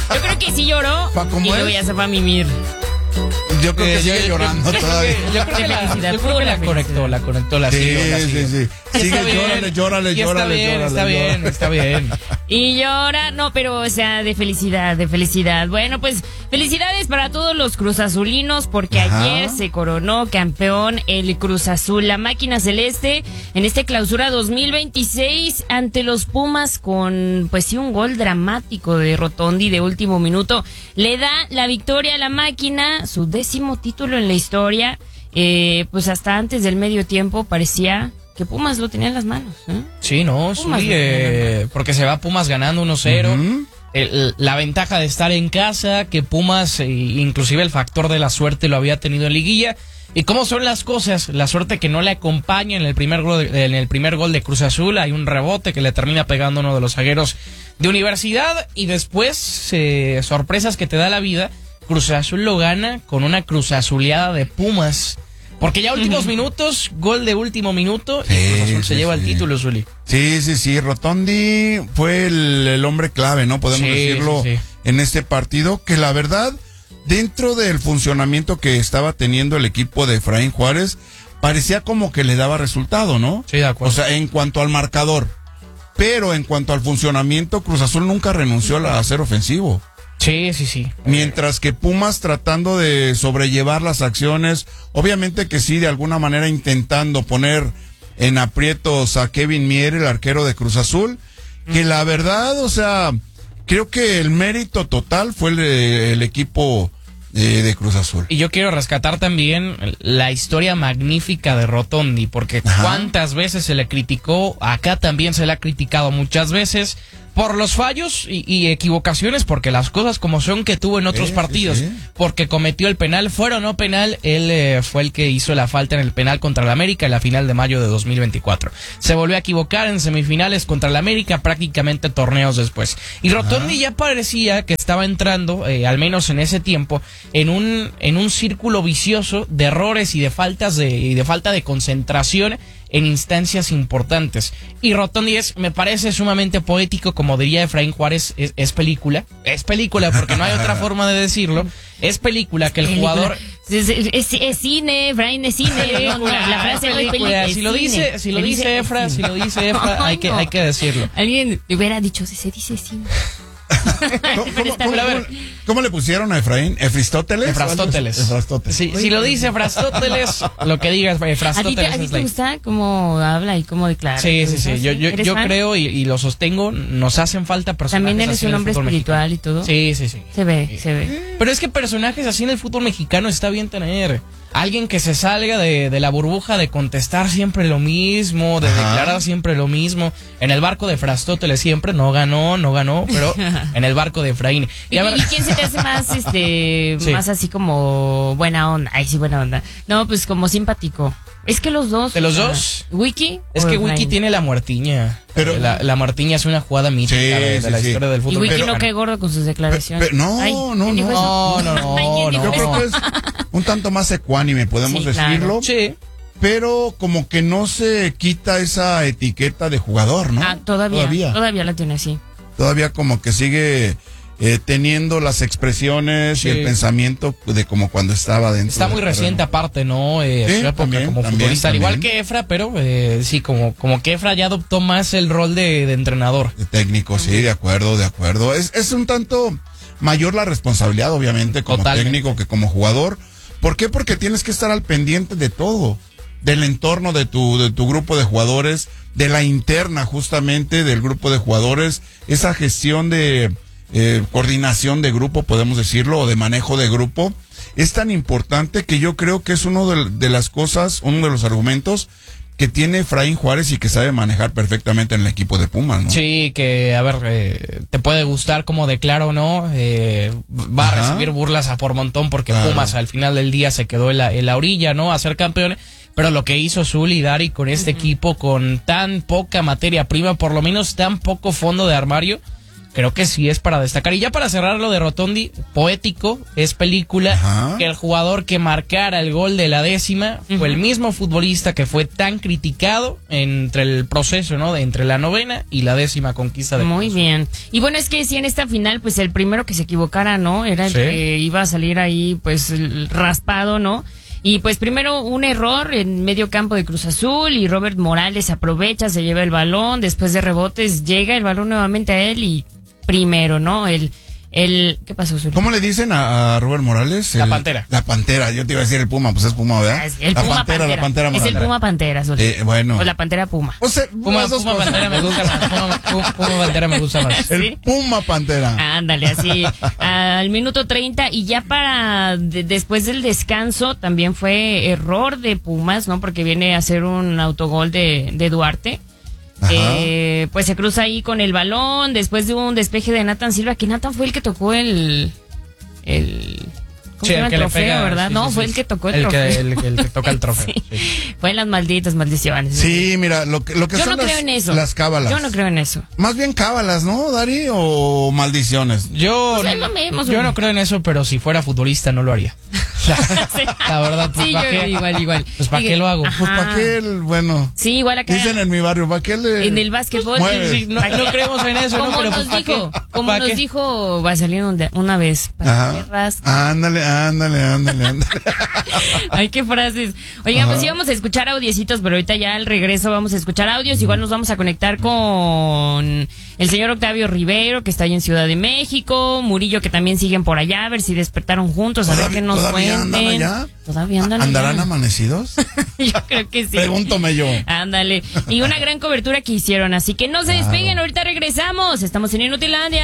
Yo creo que sí lloró y ¿Cómo luego es? ya se va a mimir. Yo creo que sigue llorando todavía. Yo creo que la conectó la siguió. Sí. Sigue, llórale. Está bien. Y llora, no, pero, o sea, de felicidad. Bueno, pues, felicidades para todos los cruzazulinos, porque ayer se coronó campeón el Cruz Azul, la máquina celeste, en este clausura 2026 ante los Pumas con, pues sí, un gol dramático de Rotondi de último minuto. Le da la victoria a la máquina, su 10º título en la historia. Pues hasta antes del medio tiempo parecía que Pumas lo tenía en las manos, ¿eh? Sí, no, porque se va Pumas ganando 1-0. La ventaja de estar en casa, que Pumas, inclusive el factor de la suerte lo había tenido en liguilla. ¿Y cómo son las cosas? La suerte que no le acompaña en el primer gol de Cruz Azul. Hay un rebote que le termina pegando uno de los zagueros de Universidad. Y después, sorpresas que te da la vida. Cruz Azul lo gana con una cruzazuleada de Pumas. Porque ya últimos minutos, gol de último minuto, y Cruz Azul se lleva el título, Zuli. Sí. Rotondi fue el hombre clave, ¿no? Podemos decirlo en este partido, que la verdad, dentro del funcionamiento que estaba teniendo el equipo de Efraín Juárez, parecía como que le daba resultado, ¿no? Sí, de acuerdo. O sea, en cuanto al marcador. Pero en cuanto al funcionamiento, Cruz Azul nunca renunció a ser ofensivo. Sí. Mientras que Pumas tratando de sobrellevar las acciones, obviamente que sí, de alguna manera intentando poner en aprietos a Kevin Mier, el arquero de Cruz Azul, que la verdad, o sea, creo que el mérito total fue el equipo de Cruz Azul. Y yo quiero rescatar también la historia magnífica de Rotondi, porque cuántas veces se le criticó, acá también se le ha criticado muchas veces por los fallos y equivocaciones, porque las cosas como son que tuvo en otros partidos, porque cometió el penal, fuera o no penal, él fue el que hizo la falta en el penal contra el América en la final de mayo de 2024. Se volvió a equivocar en semifinales contra el América prácticamente torneos después. Y Rotondi ya parecía que estaba entrando, al menos en ese tiempo, en un círculo vicioso de errores y de falta de concentración en instancias importantes. Y Rotondi me parece sumamente poético, como diría Efraín Juárez, es película porque no hay otra forma de decirlo. Es película que el jugador... Es cine, Efraín, es cine. La frase no es película. Si lo dice Efra, hay que decirlo. Alguien hubiera dicho, se dice cine. ¿Cómo le pusieron a Efraín? ¿Efristóteles? Efrastóteles. Sí, si lo dice Efrastóteles, lo que diga Efrastóteles. ¿A ti te gusta cómo habla y cómo declara? Sí. Yo creo y lo sostengo, nos hacen falta personajes. También eres un hombre espiritual mexicano. y todo. Sí. Se ve. Pero es que personajes así en el fútbol mexicano está bien tener. Alguien que se salga de la burbuja de contestar siempre lo mismo, de declarar siempre lo mismo. En el barco de Efrastóteles siempre no ganó, pero en el barco de Efraín. ¿Y quién se te hace más, más así como buena onda? Ay, sí, buena onda. No, pues como simpático. Es que los dos. ¿De los dos? ¿Wiki? Es que Wiki tiene la muertiña. Pero la Martiña es una jugada mítica de la historia del fútbol. Y Wiki no cae gordo con sus declaraciones. No. Yo creo que es un tanto más ecuánime, podemos decirlo. Claro. Sí. Pero como que no se quita esa etiqueta de jugador, ¿no? Todavía la tiene así. Todavía como que sigue teniendo las expresiones y el pensamiento de como cuando estaba dentro. Está muy reciente aparte, ¿no? Como futbolista, al igual que Efra, pero sí, como que Efra ya adoptó más el rol de entrenador. De técnico, sí, de acuerdo. Es un tanto mayor la responsabilidad, obviamente, como técnico que como jugador. ¿Por qué? Porque tienes que estar al pendiente de todo, del entorno de tu grupo de jugadores, de la interna justamente del grupo de jugadores, esa gestión de coordinación de grupo, podemos decirlo, o de manejo de grupo, es tan importante que yo creo que es uno de las cosas, uno de los argumentos que tiene Efraín Juárez y que sabe manejar perfectamente en el equipo de Pumas, ¿no? Sí, que a ver, te puede gustar como declara o no, va a recibir burlas a por montón porque Pumas al final del día se quedó en la orilla, ¿no? A ser campeón. Pero lo que hizo Zul y Dari con este equipo, con tan poca materia prima, por lo menos tan poco fondo de armario, creo que sí es para destacar. Y ya para cerrar lo de Rotondi, poético, es película. Ajá. Que el jugador que marcara el gol de la 10ª fue el mismo futbolista que fue tan criticado entre el proceso, ¿no? Entre la 9ª y la 10ª conquista de Muy bien. Y bueno, es que sí, en esta final, pues el primero que se equivocara, ¿no? Era el que iba a salir ahí, pues, raspado, ¿no? Y pues primero un error en medio campo de Cruz Azul y Robert Morales aprovecha, se lleva el balón, después de rebotes llega el balón nuevamente a él y primero, ¿no? ¿Qué pasó, Zuli? ¿Cómo le dicen a Robert Morales? La Pantera. La Pantera, yo te iba a decir el Puma, pues es Puma, ¿verdad? El la Puma Pantera, la Pantera Es Morales. el Puma Pantera, Zuli. Bueno. O la Pantera Puma. O sea, Puma Pantera me gusta más. Puma Pantera me gusta más. El Puma Pantera. Ándale, así, al minuto 30 y ya después del descanso también fue error de Pumas, ¿no? Porque viene a hacer un autogol de Duarte. Pues se cruza ahí con el balón después de un despeje de Nathan Silva, que Nathan fue el que tocó el ¿cómo se llama? El trofeo, ¿verdad? Sí, no, sí, fue sí. el que tocó el trofeo. El que toca el trofeo. Sí. Sí. Fue en las malditas maldiciones. Sí, mira, lo que Yo son no creo en eso. las cábalas. Yo no creo en eso. Más bien cábalas, ¿no, Dari? ¿O maldiciones? Yo Pues es lo mismo, no creo en eso, pero si fuera futbolista no lo haría. La verdad, pues Sí, ¿para yo qué? igual. Pues ¿para qué lo hago? Ajá. Pues ¿para qué bueno? Sí, igual acá. Dicen en mi barrio, ¿para qué le...? En el básquetbol. Mueve. Sí, No creemos en eso, ¿no? Como Pero nos pues ¿para dijo, qué? como ¿Para nos qué? dijo Vaselino una vez. ¿Para qué rascas? Ándale. Ay, qué frases. Oigan, pues íbamos a escuchar audiecitos, pero ahorita ya al regreso vamos a escuchar audios. Igual nos vamos a conectar con el señor Octavio Rivero, que está ahí en Ciudad de México, Murillo, que también siguen por allá, a ver si despertaron juntos, a ver qué nos ¿Todavía cuenten. andan allá? Todavía andan ¿Andarán allá. amanecidos? Yo creo que sí. Pregúntame yo. Ándale. Y una gran cobertura que hicieron, así que no se despeguen, ahorita regresamos. Estamos en Inutilandia.